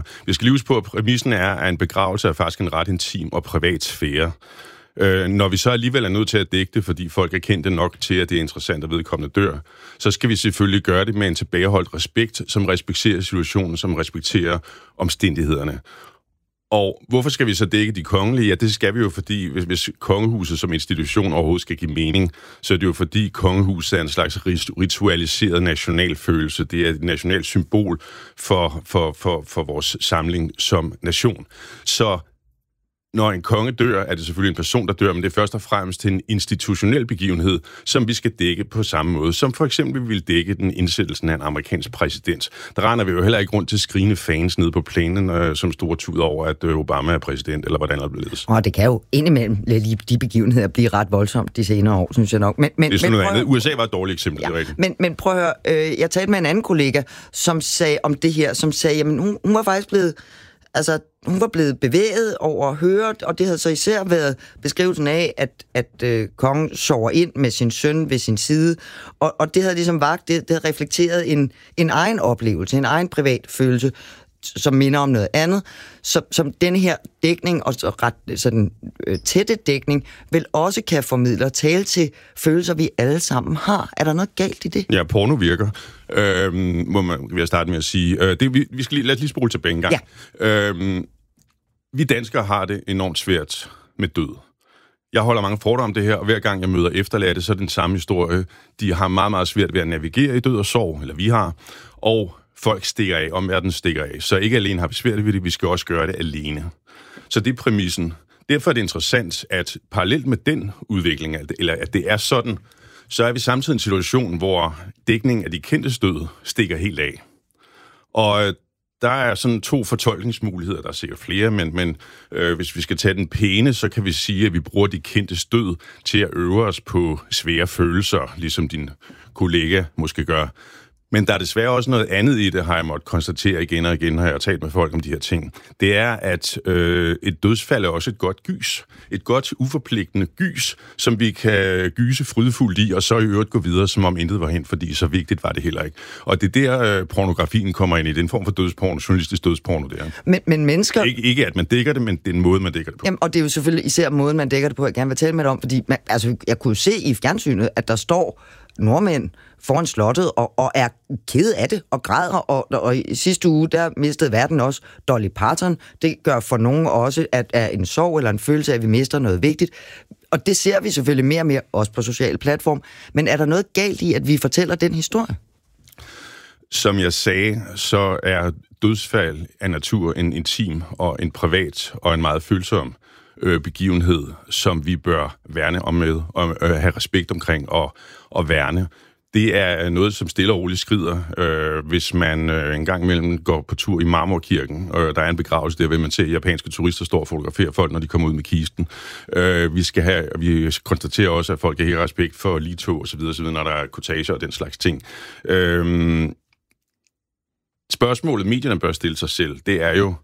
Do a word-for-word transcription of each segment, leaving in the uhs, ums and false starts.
Vi skal lige huske på, at præmissen er, at en begravelse er faktisk en ret intim og privat sfære. Øh, når vi så alligevel er nødt til at dække det, fordi folk er kendte nok til, at det er interessant, at vedkommende dør, så skal vi selvfølgelig gøre det med en tilbageholdt respekt, som respekterer situationen, som respekterer omstændighederne. Og hvorfor skal vi så dække de kongelige? Ja, det skal vi jo, fordi hvis, hvis kongehuset som institution overhovedet skal give mening, så er det jo fordi kongehuset er en slags ritualiseret nationalfølelse. Det er et nationalt symbol for, for, for, for vores samling som nation. Så når en konge dør, er det selvfølgelig en person, der dør, men det er først og fremmest til en institutionel begivenhed, som vi skal dække på samme måde, som for eksempel vi vil dække den indsættelsen af en amerikansk præsident. Der render vi jo heller ikke rundt til skrigende fans nede på plænen, øh, som store tud over, at øh, Obama er præsident, eller hvordan det bliver ledes. Og det kan jo indimellem de, de begivenheder blive ret voldsomt de senere år, synes jeg nok. Men, men, det er sådan men, noget andet. U S A var et dårligt eksempel, ja, det er rigtigt. Men, men prøv at høre, øh, jeg talte med en anden kollega, som sagde om det her, som sagde, jamen hun, hun var faktisk blevet... Altså, hun var blevet bevæget over at høre, og det havde så især været beskrivelsen af, at, at øh, kongen sover ind med sin søn ved sin side, og, og det havde ligesom vagt, det, det havde reflekteret en, en egen oplevelse, en egen privat følelse, som minder om noget andet, så, som denne her dækning, og så ret sådan øh, tætte dækning, vel også kan formidle og tale til følelser, vi alle sammen har. Er der noget galt i det? Ja, porno virker. Øhm, må man, vil jeg starte med at sige. Øh, det, vi, vi skal lige, lad os lige spole tilbage en gang. Ja. Øhm, vi danskere har det enormt svært med død. Jeg holder mange foredrag om det her, og hver gang jeg møder efterladte, så er det den samme historie. De har meget, meget svært ved at navigere i død og sorg, eller vi har, og folk stikker af, omverdenen stikker af. Så ikke alene har vi svært ved det, vi skal også gøre det alene. Så det er præmissen. Derfor er det interessant, at parallelt med den udvikling, eller at det er sådan, så er vi samtidig i en situation, hvor dækningen af de kendtes død stikker helt af. Og der er sådan to fortolkningsmuligheder, der er sikkert flere, men, men øh, hvis vi skal tage den pæne, så kan vi sige, at vi bruger de kendtes død til at øve os på svære følelser, ligesom din kollega måske gør. Men der er desværre også noget andet i det, har jeg måttet konstatere igen og igen, har jeg talt med folk om de her ting. Det er, at øh, et dødsfald er også et godt gys. Et godt, uforpligtende gys, som vi kan gyse frydefuldt i, og så i øvrigt gå videre, som om intet var hen, fordi så vigtigt var det heller ikke. Og det er der, øh, pornografien kommer ind i. Det er en form for dødsporno, journalistisk dødsporno, det er. Men, men mennesker... Ikke, ikke at man dækker det, men det er en måde, man dækker det på. Jamen, og det er jo selvfølgelig især måden, man dækker det på, jeg gerne vil tale med dig om, fordi man, altså, jeg kunne se i fjernsynet, at der står nordmænd foran slottet og, og er ked af det og græder, og, og i sidste uge, der mistede verden også Dolly Parton. Det gør for nogen også, at er en sorg eller en følelse af, at vi mister noget vigtigt. Og det ser vi selvfølgelig mere og mere, også på sociale platforme. Men er der noget galt i, at vi fortæller den historie? Som jeg sagde, så er dødsfald af natur en intim og en privat og en meget følsom øh, begivenhed, som vi bør værne om med og øh, have respekt omkring og, og værne. Det er noget, som stille og roligt skrider, øh, hvis man øh, en gang imellem går på tur i Marmorkirken, og øh, der er en begravelse der, hvor man ser japanske turister stå og fotografere folk, når de kommer ud med kisten. Øh, vi skal have, vi konstaterer også, at folk har helt respekt for ligetog og så videre, så videre, når der er kortager og den slags ting. Øh, spørgsmålet, medierne bør stille sig selv, det er jo,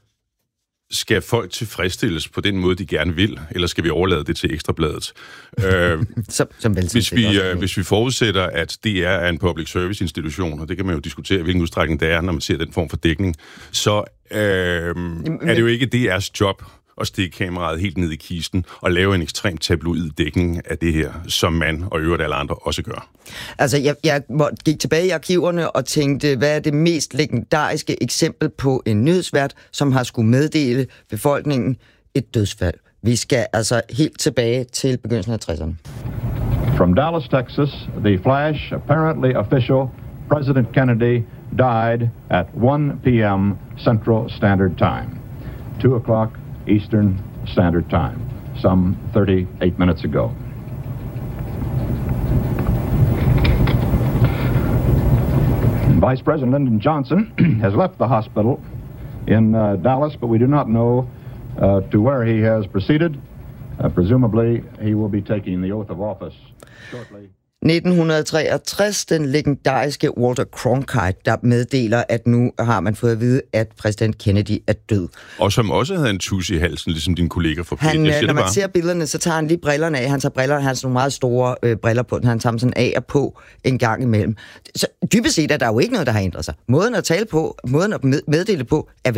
skal folk tilfredsstilles på den måde, de gerne vil, eller skal vi overlade det til Ekstrabladet? øh, som, som hvis, vi, øh, hvis vi forudsætter, at D R er en public service institution, og det kan man jo diskutere, hvilken udstrækning det er, når man ser den form for dækning, så øh, Men, er det jo ikke D R's job at stikke kameraet helt ned i kisten og lave en ekstremt tabloid dækning af det her, som man og øvrigt alle andre også gør. Altså, jeg, jeg gik tilbage i arkiverne og tænkte, hvad er det mest legendariske eksempel på en nyhedsvært, som har skulle meddele befolkningen et dødsfald? Vi skal altså helt tilbage til begyndelsen af tresserne. From Dallas, Texas, the flash, apparently official, President Kennedy died at one p.m. Central Standard Time. two o'clock Eastern Standard Time, some thirty-eight minutes ago. Vice President Lyndon Johnson has left the hospital in uh, Dallas, but we do not know uh, to where he has proceeded. Uh, presumably, he will be taking the oath of office shortly. nitten treogtres, den legendariske Walter Cronkite, der meddeler, at nu har man fået at vide, at præsident Kennedy er død. Og som også havde en tus i halsen, ligesom din kollega fra P han, Når man bare. ser billederne, så tager han lige brillerne af. Han tager briller, han har sådan nogle meget store øh, briller på. Han tager sådan af og på en gang imellem. Så dybest set er der jo ikke noget, der har ændret sig. Måden at tale på, måden at meddele på, er